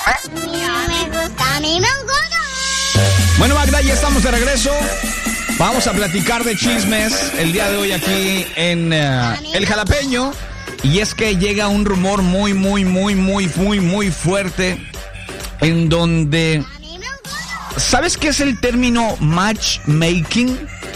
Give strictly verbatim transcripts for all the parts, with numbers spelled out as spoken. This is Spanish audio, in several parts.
Me gusta, a mí me gusta. Bueno, Magda, ya estamos de regreso. Vamos a platicar de chismes el día de hoy aquí en uh, El Jalapeño. Y es que llega un rumor muy, muy, muy, muy, muy, muy fuerte en donde... ¿Sabes qué es el término matchmaking?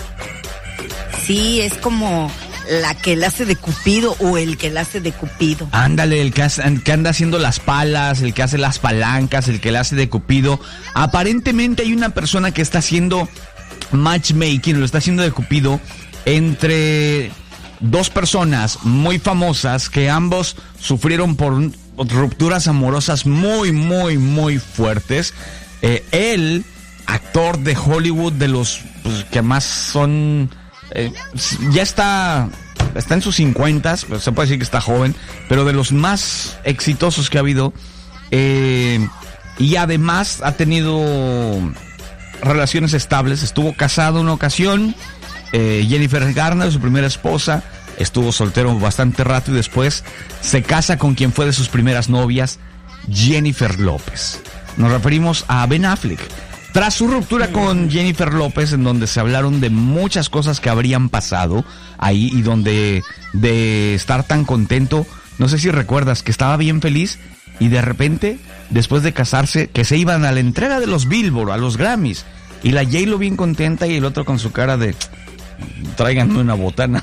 Sí, es como la que la hace de Cupido o el que la hace de Cupido. Ándale, el que, hace, el que anda haciendo las palas, el que hace las palancas, el que la hace de Cupido. Aparentemente hay una persona que está haciendo matchmaking, lo está haciendo de Cupido entre dos personas muy famosas que ambos sufrieron por rupturas amorosas muy, muy, muy fuertes. Eh, él, actor de Hollywood, de los pues, que más son... Eh, ya está... Está en sus cincuentas, se puede decir que está joven, pero de los más exitosos que ha habido. Eh, y además ha tenido relaciones estables. Estuvo casado una ocasión. Eh, Jennifer Garner, su primera esposa. Estuvo soltero bastante rato y después se casa con quien fue de sus primeras novias, Jennifer López. Nos referimos a Ben Affleck. Tras su ruptura con Jennifer López, en donde se hablaron de muchas cosas que habrían pasado ahí y donde de estar tan contento, no sé si recuerdas que estaba bien feliz y de repente, después de casarse, que se iban a la entrega de los Billboard, a los Grammys, y la J-Lo bien contenta y el otro con su cara de tráiganme una botana.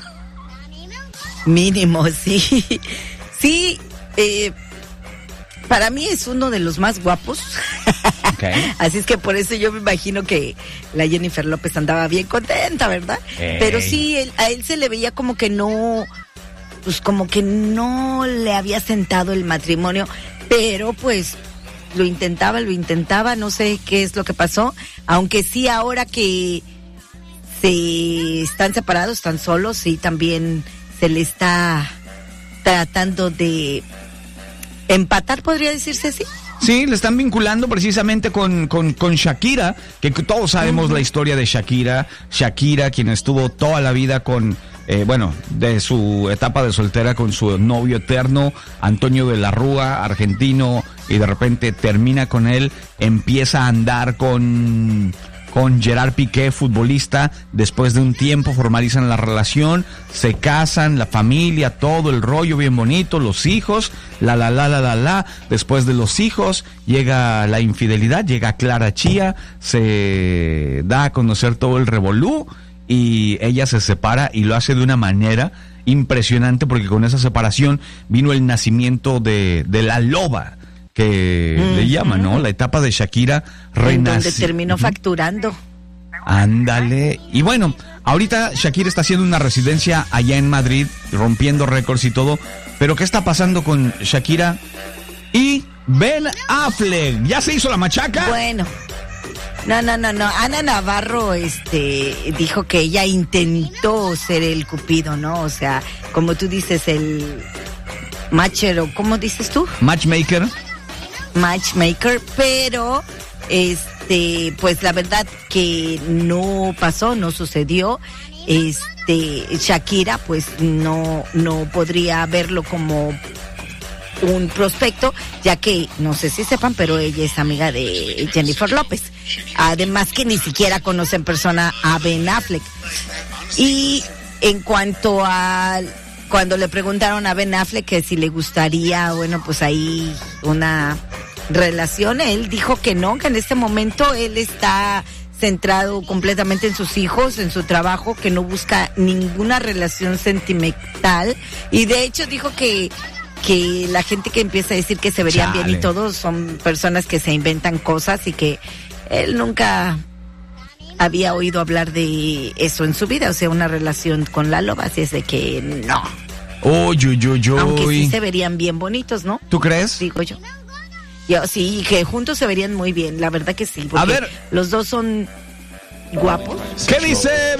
Mínimo, sí. Sí, eh, para mí es uno de los más guapos. Okay. Así es que por eso yo me imagino que la Jennifer López andaba bien contenta, ¿verdad? Hey. Pero sí, él, a él se le veía como que no, pues como que no le había sentado el matrimonio, pero pues lo intentaba, lo intentaba, no sé qué es lo que pasó, aunque sí ahora que se están separados, están solos, sí también se le está tratando de empatar, podría decirse así. Sí, le están vinculando precisamente con, con, con Shakira, que todos sabemos uh-huh. la historia de Shakira. Shakira, quien estuvo toda la vida con, eh, bueno, de su etapa de soltera con su novio eterno, Antonio de la Rúa, argentino, y de repente termina con él, empieza a andar con... con Gerard Piqué, futbolista. Después de un tiempo formalizan la relación, se casan, la familia, todo el rollo bien bonito, los hijos, la la la la la la. Después de los hijos llega la infidelidad, llega Clara Chía, se da a conocer todo el revolú y ella se separa y lo hace de una manera impresionante porque con esa separación vino el nacimiento de, de la loba, que mm-hmm. le llaman, ¿no? La etapa de Shakira renació. Donde terminó facturando. Ándale. Y bueno, ahorita Shakira está haciendo una residencia allá en Madrid, rompiendo récords y todo. Pero ¿qué está pasando con Shakira y Ben Affleck? ¿Ya se hizo la machaca? Bueno. No, no, no, no. Ana Navarro, este, dijo que ella intentó ser el cupido, ¿no? O sea, como tú dices, el matchero, ¿cómo dices tú? Matchmaker. matchmaker, pero este, pues la verdad que no pasó, no sucedió. Este, Shakira pues no, no podría verlo como un prospecto, ya que, no sé si sepan, pero ella es amiga de Jennifer López. Además que ni siquiera conoce en persona a Ben Affleck. Y en cuanto a cuando le preguntaron a Ben Affleck que si le gustaría, bueno, pues ahí una relación, él dijo que no, que en este momento él está centrado completamente en sus hijos, en su trabajo, que no busca ninguna relación sentimental, y de hecho dijo que que la gente que empieza a decir que se verían Chale. bien y todo son personas que se inventan cosas y que él nunca había oído hablar de eso en su vida, o sea, una relación con la loba, así es de que no. Uy, uy, uy, uy. Aunque sí se verían bien bonitos, ¿no? ¿Tú crees? Digo yo. Yo sí, que juntos se verían muy bien, la verdad que sí. Porque a ver, los dos son guapos. ¿Qué dice